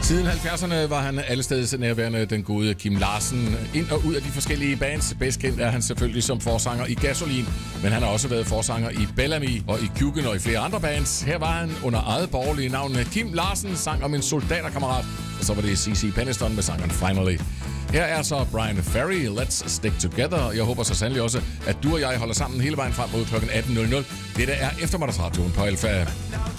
Siden 70'erne var han allesteds nærværende, den gode Kim Larsen. Ind og ud af de forskellige bands. Bedst kendt er han selvfølgelig som forsanger i Gasolin, men han har også været forsanger i Bellamy og i Kjuken og i flere andre bands. Her var han under eget borgerlige navn Kim Larsen, sang om en soldaterkammerat, og så var det C.C. Peniston med sangeren Finally. Her er så Brian Ferry, Let's Stick Together. Jeg håber så sandelig også, at du og jeg holder sammen hele vejen frem mod kl. 18.00. Dette er eftermiddagsradioen på Alfa.